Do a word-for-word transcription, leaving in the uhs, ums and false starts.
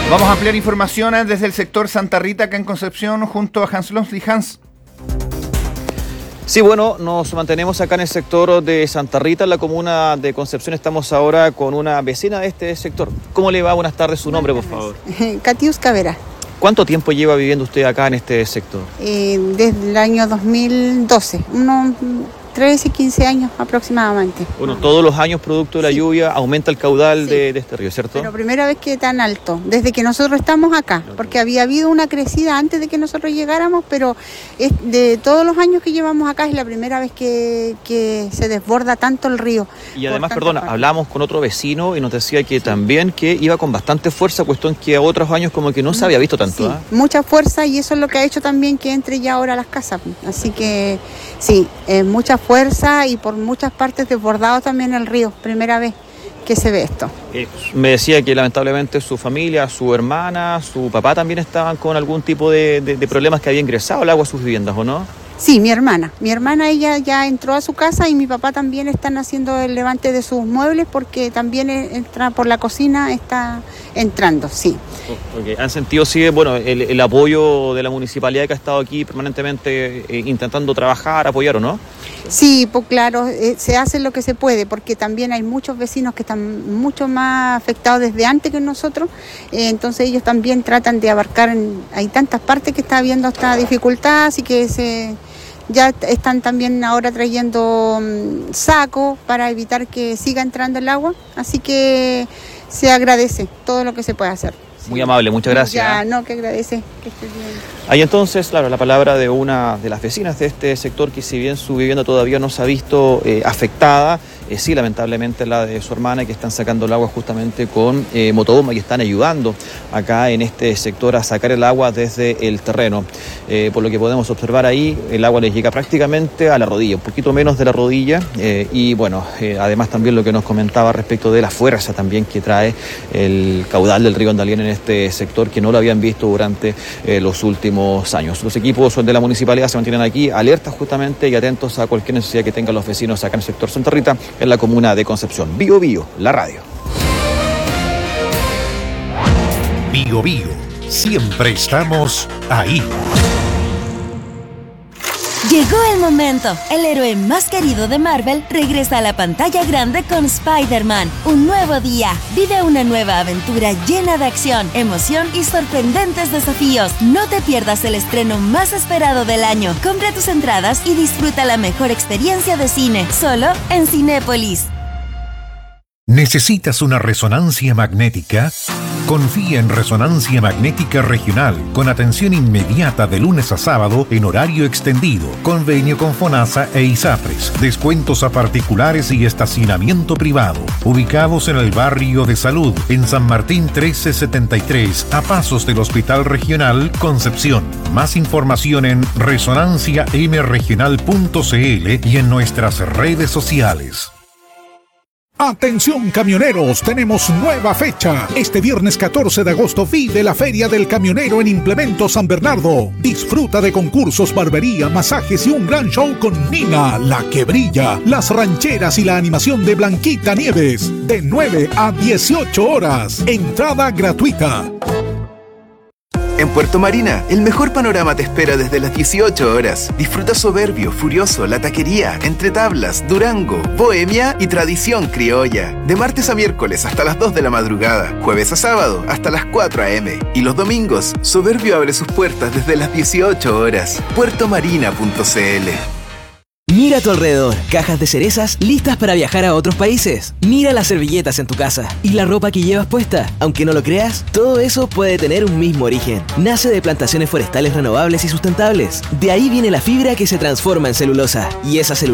Vamos a ampliar información desde el sector Santa Rita, acá en Concepción, junto a Hans Lonsli. Hans. Sí, bueno, nos mantenemos acá en el sector de Santa Rita, en la comuna de Concepción. Estamos ahora con una vecina de este sector. ¿Cómo le va? Buenas tardes, su nombre, por favor. Catiusca Vera. ¿Cuánto tiempo lleva viviendo usted acá en este sector? Eh, desde el año dos mil doce, unos trece, quince años aproximadamente. Bueno, todos los años, producto de la Sí. lluvia, aumenta el caudal Sí. de, de este río, ¿cierto? Pero primera vez que tan alto, desde que nosotros estamos acá, porque había habido una crecida antes de que nosotros llegáramos, pero es de todos los años que llevamos acá es la primera vez que, que se desborda tanto el río. Y además, Por perdona, tanta parte. hablamos con otro vecino y nos decía que también que iba con bastante fuerza, cuestión que a otros años como que no se había visto tanto. Sí, ¿Ah? mucha fuerza, y eso es lo que ha hecho también que entre ya ahora a las casas. Así que sí, eh, mucha fuerza y por muchas partes desbordado también el río, primera vez que se ve esto. Eh, me decía que lamentablemente su familia, su hermana, su papá también estaban con algún tipo de, de, de problemas que había ingresado el agua a sus viviendas, ¿o no? Sí, mi hermana. Mi hermana, ella ya entró a su casa, y mi papá también están haciendo el levante de sus muebles porque también entra por la cocina, está entrando, sí. Okay. ¿Han sentido, sí, bueno, el, el apoyo de la municipalidad que ha estado aquí permanentemente eh, intentando trabajar, apoyar, o no? Sí, pues claro, eh, se hace lo que se puede, porque también hay muchos vecinos que están mucho más afectados desde antes que nosotros, eh, entonces ellos también tratan de abarcar, en, hay tantas partes que está habiendo esta dificultad, así que se... Ya están también ahora trayendo um, sacos para evitar que siga entrando el agua, así que se agradece todo lo que se puede hacer. Muy sí. amable, muchas gracias. Ya, no, que agradece, que estés bien. Ahí entonces, claro, la palabra de una de las vecinas de este sector que, si bien su vivienda todavía no se ha visto eh, afectada, eh, sí, lamentablemente la de su hermana, que están sacando el agua justamente con eh, motobomba y están ayudando acá en este sector a sacar el agua desde el terreno. Eh, por lo que podemos observar ahí, el agua les llega prácticamente a la rodilla, un poquito menos de la rodilla, eh, y bueno, eh, además también lo que nos comentaba respecto de la fuerza también que trae el caudal del río Andalién en este sector, que no lo habían visto durante eh, los últimos años. Los equipos de la municipalidad se mantienen aquí alertas justamente y atentos a cualquier necesidad que tengan los vecinos acá en el sector Santa Rita, en la comuna de Concepción. Bio Bio, la radio. Bio Bio, siempre estamos ahí. Llegó el momento. El héroe más querido de Marvel regresa a la pantalla grande con Spider-Man. Un nuevo día. Vive una nueva aventura llena de acción, emoción y sorprendentes desafíos. No te pierdas el estreno más esperado del año. Compra tus entradas y disfruta la mejor experiencia de cine, solo en Cinépolis. ¿Necesitas una resonancia magnética? Confía en Resonancia Magnética Regional, con atención inmediata de lunes a sábado en horario extendido, convenio con FONASA e ISAPRES, descuentos a particulares y estacionamiento privado. Ubicados en el barrio de Salud, en San Martín trece setenta y tres, a pasos del Hospital Regional Concepción. Más información en resonancia m regional punto c l y en nuestras redes sociales. Atención camioneros, tenemos nueva fecha. Este viernes catorce de agosto vive la Feria del Camionero en Implemento San Bernardo. Disfruta de concursos, barbería, masajes y un gran show con Nina, la que brilla, las rancheras y la animación de Blanquita Nieves. De nueve a dieciocho horas. Entrada gratuita. En Puerto Marina, el mejor panorama te espera desde las dieciocho horas. Disfruta Soberbio, Furioso, La Taquería, Entre Tablas, Durango, Bohemia y Tradición Criolla. De martes a miércoles hasta las dos de la madrugada, jueves a sábado hasta las cuatro a eme y los domingos, Soberbio abre sus puertas desde las dieciocho horas. puerto marina punto c l. Mira a tu alrededor, cajas de cerezas listas para viajar a otros países. Mira las servilletas en tu casa y la ropa que llevas puesta. Aunque no lo creas, todo eso puede tener un mismo origen. Nace de plantaciones forestales renovables y sustentables. De ahí viene la fibra que se transforma en celulosa. Y esa celulosa